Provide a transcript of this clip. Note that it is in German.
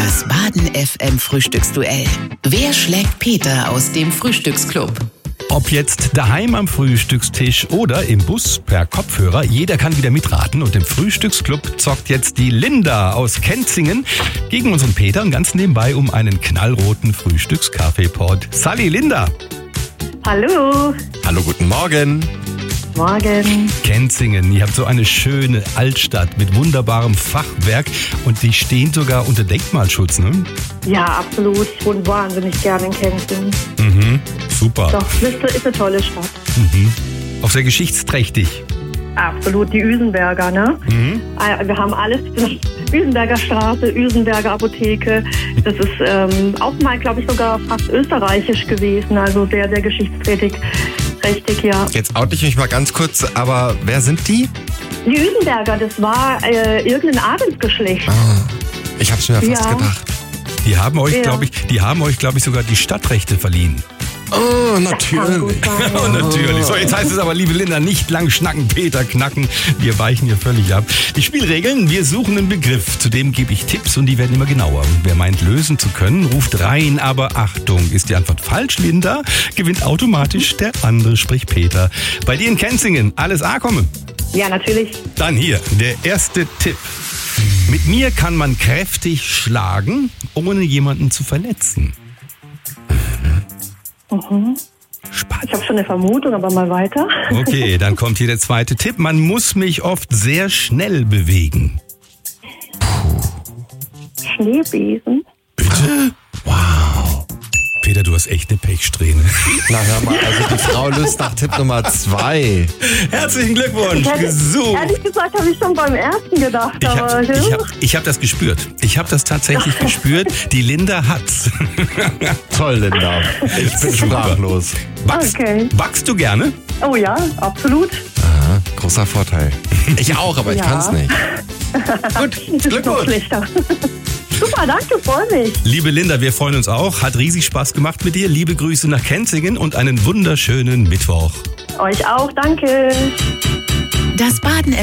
Das Baden FM Frühstücksduell. Wer schlägt Peter aus dem Frühstücksclub? Ob jetzt daheim am Frühstückstisch oder im Bus per Kopfhörer, jeder kann wieder mitraten. Und im Frühstücksclub zockt jetzt die Linda aus Kenzingen gegen unseren Peter und ganz nebenbei um einen knallroten Frühstückskaffeepot. Sally, Linda. Hallo. Hallo, guten Morgen. Morgen. Kenzingen, ihr habt so eine schöne Altstadt mit wunderbarem Fachwerk und die stehen sogar unter Denkmalschutz, ne? Ja, absolut. Ich wohne wahnsinnig gerne in Kenzingen. Super. Doch, Liste ist eine tolle Stadt. Auch sehr geschichtsträchtig. Absolut, die Üsenberger, ne? Wir haben alles. Üsenberger Straße, Üsenberger Apotheke. Das ist auch mal, glaube ich, sogar fast österreichisch gewesen. Also sehr, sehr geschichtsträchtig. Richtig, ja. Jetzt oute ich mich mal ganz kurz, aber wer sind die? Die Üsenberger, das war irgendein Adelsgeschlecht. Ich hab's mir fast gedacht. Die haben euch, Ja. glaube ich, sogar die Stadtrechte verliehen. Oh, Kann natürlich. gut sein. Oh, natürlich. So, jetzt heißt es aber, liebe Linda, nicht lang schnacken, Peter knacken. Wir weichen hier völlig ab. Die Spielregeln, wir suchen einen Begriff. Zudem gebe ich Tipps und die werden immer genauer. Und wer meint, lösen zu können, ruft rein. Aber Achtung, ist die Antwort falsch, Linda, gewinnt automatisch der andere, sprich Peter. Bei dir in Kenzingen, alles A komme. Ja, natürlich. Dann hier, der erste Tipp. Mit mir kann man kräftig schlagen, ohne jemanden zu verletzen. Spannend. Ich habe schon eine Vermutung, aber mal weiter. Okay, dann kommt hier der zweite Tipp. Man muss mich oft sehr schnell bewegen. Schneebesen. Bitte? Wow. Peter, du hast echt eine Pechsträhne. Na, hör mal, also die Frau löst nach Tipp Nummer 2. Herzlichen Glückwunsch. Gesucht. Ehrlich gesagt habe ich schon beim ersten gedacht. Ich hab das gespürt. Ich habe das tatsächlich gespürt. Die Linda hat's. Toll, Linda. Ich bin sprachlos. Backst du gerne? Oh ja, absolut. Aha, großer Vorteil. Ich auch, aber ich Ja. kann's nicht. Gut, Ist noch Glückwunsch. schlechter. Super, danke, freue mich. Liebe Linda, wir freuen uns auch. Hat riesig Spaß gemacht mit dir. Liebe Grüße nach Kenzingen und einen wunderschönen Mittwoch. Euch auch, danke. Das Baden